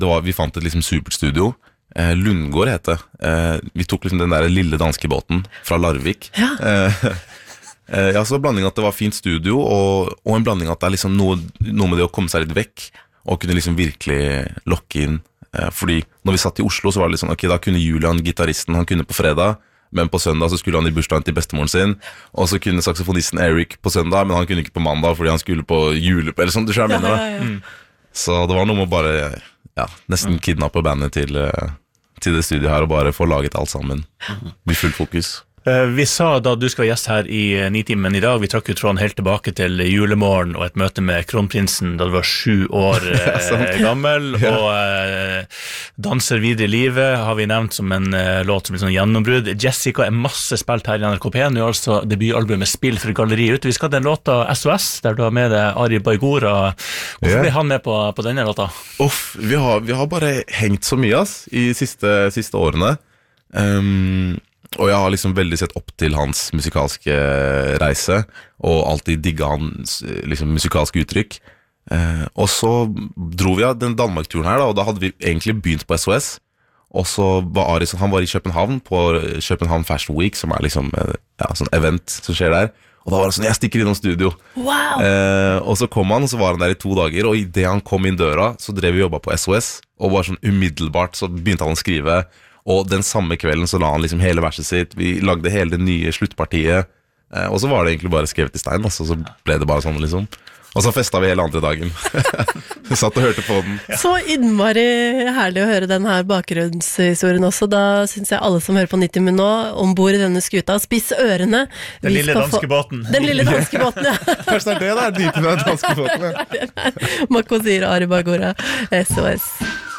vi fant et liksom superstudio. Lundgård heter det. Vi tok liksom den der lille danske båten fra Larvik. Ja, så blanding at det var fint studio, og en blanding at det liksom noe med det å komme seg litt vekk, og kunne liksom virkelig lokke inn. Fordi når vi satt i Oslo, så var det liksom, ok, da kunne Julian, gitaristen, han kunne på fredag, men på søndag så skulle han i bursdagen til bestemoren sin, og så kunne saksofonisten Eric på søndag, men han kunne ikke på mandag, fordi han skulle på julepe, eller sånn, du skjønner mener det. Så det var noe med å bare, nesten kidnappe bandet til det studiet her, og bare få laget alt sammen. Bli full fokus. Vi sa da du skal være gjest her i Nitimen i dag, vi trakk jo tråden helt tilbake til julemorgen og et møte med kronprinsen da du var 7 år gammel, og Danser videre i livet har vi nevnt som en låt som blir sånn gjennombrudd. Jessica masse spilt her i NRK P1, nå altså debutalbumet Spill for galleriet ute. Vi skal ha den låta SOS, der du har med deg Ari Baigora. Hvorfor ble han med på denne låta? Vi har bare hengt så mye i siste årene. Og jeg har liksom veldig sett opp til hans musikalske reise, og alltid digget hans liksom, musikalske uttrykk. Og så dro vi av den Danmark-turen her, og da hadde vi egentlig begynt på SOS. Og så var Ari, han var i København, på København Fashion Week, som liksom sånn event som skjer der. Og da var det sånn, jeg stikker innom studio. Wow! Og så kom han, og så var han der i 2 dager, og i det han kom inn døra, så drev vi jobbet på SOS, og bare sånn umiddelbart så begynte han å skrive. Og den samme kvelden så la han liksom hele verset sitt. Vi lagde hele det nye sluttpartiet, og så var det egentlig bare skrevet i stein, og så ble det bare sånn liksom. Og så festet vi hele andre dagen. Vi satt og hørte på den. Så innmari herlig å høre den her bakgrunnshistorien også. Da synes jeg alle som hører på 90 min nå, ombord i denne skuta, spiss ørene. Den lille danske båten. Den lille danske båten, ja. Først det der, dypen av den danske båten. Mako sier Ari Baigora, SOS.